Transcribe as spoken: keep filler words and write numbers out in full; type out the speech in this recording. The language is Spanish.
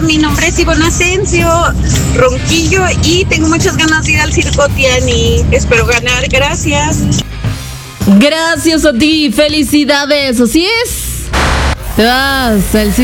mi nombre es Ivonne Asensio Ronquillo y tengo muchas ganas de ir al Circo Tiani. Espero ganar, gracias. Gracias a ti, felicidades, así es. Te vas al